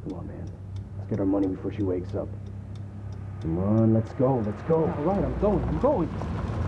Come on, man. Let's get our money before she wakes up. Come on, let's go, let's go. All right, I'm going.